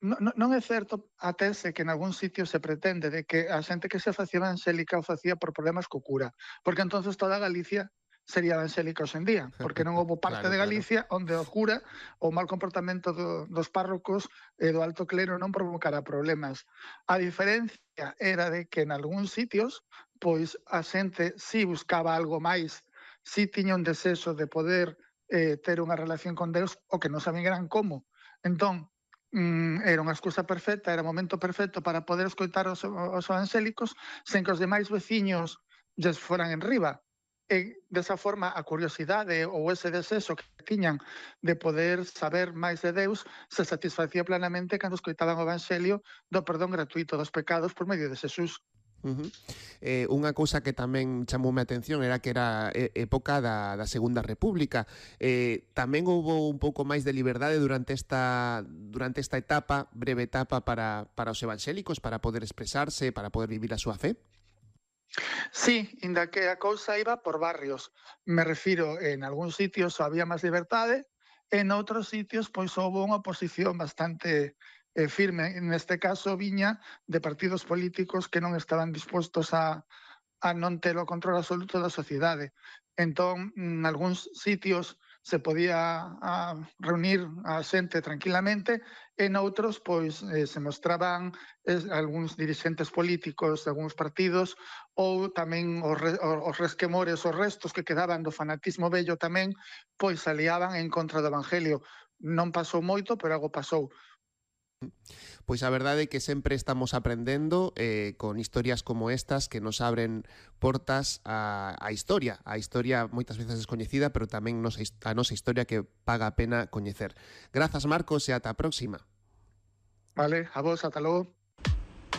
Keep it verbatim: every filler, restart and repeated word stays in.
non, non é certo a tese que en algún sitio se pretende de que a xente que se facía evangélica o facía por problemas co cura, porque entonces toda Galicia sería evangélica hoxe en día, porque non houve parte Claro, de claro. Galicia onde o cura, o mal comportamento do, dos párrocos e do alto clero non provocara problemas. A diferencia era de que en algúns sitios, pois a xente si buscaba algo máis, si tiña un desexo de poder eh, ter unha relación con Deus, o que non sabían eran como. Entón, mm, era unha excusa perfecta, era o momento perfecto para poder escoitar os, os evangélicos sen que os demais veciños lles foran en riba. E desa forma a curiosidade ou ese desexo que tiñan de poder saber máis de Deus se satisfacía plenamente cando escoitaban o Evangelio do perdón gratuito dos pecados por medio de Xesús. Uh -huh. eh, unha cousa que tamén chamoume a atención era que era época da, da Segunda República. Eh, tamén houbo un pouco máis de liberdade durante esta durante esta etapa, breve etapa para, para os evangélicos, para poder expresarse, para poder vivir a súa fe? Sí, inda que a cousa iba por barrios. Me refiro, en algúns sitios había máis liberdade, en outros sitios pois houve unha oposición bastante eh, firme. Neste caso viña de partidos políticos que non estaban dispostos a, a non ter o control absoluto da sociedade. Entón, en algúns sitios se podía a, reunir a xente tranquilamente, e noutros, pois, eh, se mostraban es, algúns dirixentes políticos de algúns partidos, ou tamén os, re, os resquemores, os restos que quedaban do fanatismo vello tamén, pois aliaban en contra do Evangelio. Non pasou moito, pero algo pasou. Pois a verdade é que sempre estamos aprendendo eh, con historias como estas que nos abren portas á, á historia. A historia moitas veces descoñecida, pero tamén nosa, a nosa historia que paga a pena coñecer. Grazas, Marcos, e ata a próxima. Vale, a vos, ata logo.